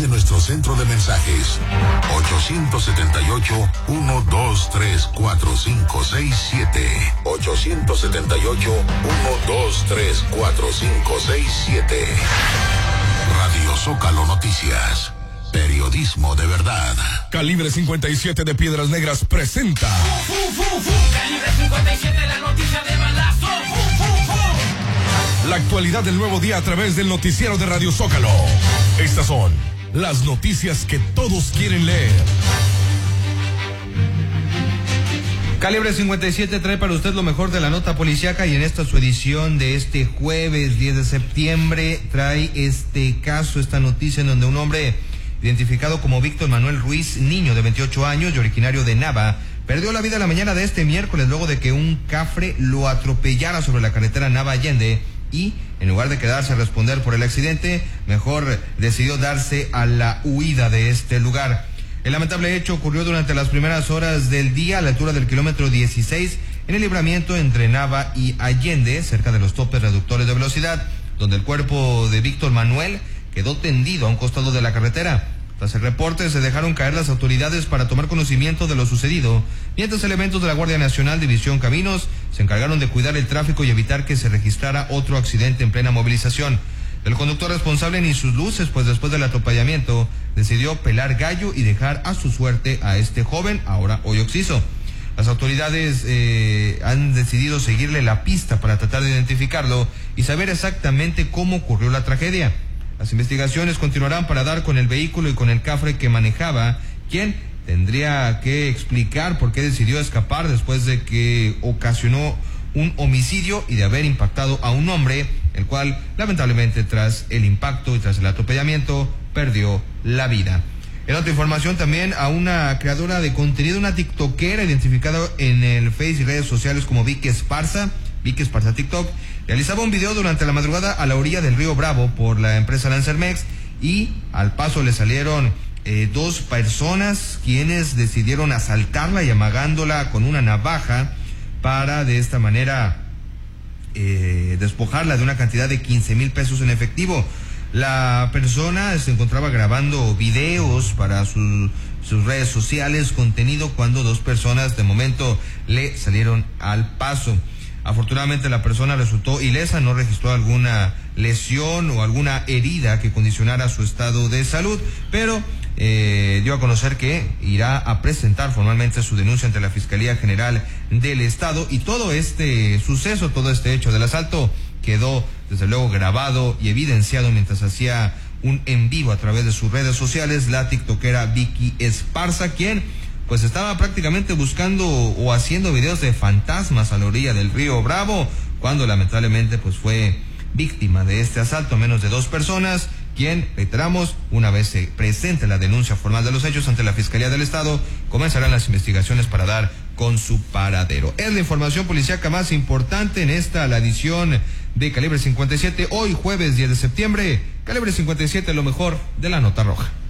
de nuestro centro de mensajes 878-123-4567. 878-123-4567. Radio Zócalo Noticias. Periodismo de verdad. Calibre 57 de Piedras Negras presenta. Calibre 57, la noticia de balazo. La actualidad del nuevo día a través del noticiero de Radio Zócalo. Estas son las noticias que todos quieren leer. Calibre 57 trae para usted lo mejor de la nota policíaca, y en esta su edición de este jueves 10 de septiembre trae este caso, esta noticia en donde un hombre identificado como Víctor Manuel Ruiz, niño de 28 años y originario de Nava, perdió la vida la mañana de este miércoles luego de que un cafre lo atropellara sobre la carretera Nava-Allende, y en lugar de quedarse a responder por el accidente, mejor decidió darse a la huida de este lugar. El lamentable hecho ocurrió durante las primeras horas del día a la altura del kilómetro 16 en el libramiento entre Nava y Allende, cerca de los topes reductores de velocidad, donde el cuerpo de Víctor Manuel quedó tendido a un costado de la carretera. Tras el reporte se dejaron caer las autoridades para tomar conocimiento de lo sucedido, mientras elementos de la Guardia Nacional División Caminos se encargaron de cuidar el tráfico y evitar que se registrara otro accidente en plena movilización. El conductor responsable ni sus luces, pues después del atropellamiento decidió pelar gallo y dejar a su suerte a este joven, hoy occiso. Las autoridades han decidido seguirle la pista para tratar de identificarlo y saber exactamente cómo ocurrió la tragedia. Las investigaciones continuarán para dar con el vehículo y con el cafre que manejaba, quien tendría que explicar por qué decidió escapar después de que ocasionó un homicidio y de haber impactado a un hombre, el cual lamentablemente tras el impacto y tras el atropellamiento perdió la vida. En otra información también a una creadora de contenido, una tiktokera identificada en el Face y redes sociales como Vicky Esparza TikTok, realizaba un video durante la madrugada a la orilla del río Bravo por la empresa Lancermex, y al paso le salieron dos personas quienes decidieron asaltarla y amagándola con una navaja para de esta manera despojarla de una cantidad de 15,000 pesos en efectivo. La persona se encontraba grabando videos para sus redes sociales, contenido, cuando dos personas de momento le salieron al paso. Afortunadamente la persona resultó ilesa, no registró alguna lesión o alguna herida que condicionara su estado de salud, pero dio a conocer que irá a presentar formalmente su denuncia ante la Fiscalía General del Estado, y todo este suceso, todo este hecho del asalto quedó desde luego grabado y evidenciado mientras hacía un en vivo a través de sus redes sociales la tiktokera Vicky Esparza, quien pues estaba prácticamente buscando o haciendo videos de fantasmas a la orilla del río Bravo, cuando lamentablemente pues fue víctima de este asalto. Menos de dos personas, quien, reiteramos, una vez se presente la denuncia formal de los hechos ante la Fiscalía del Estado, comenzarán las investigaciones para dar con su paradero. Es la información policíaca más importante en la edición de Calibre 57, hoy jueves 10 de septiembre. Calibre 57, lo mejor de la nota roja.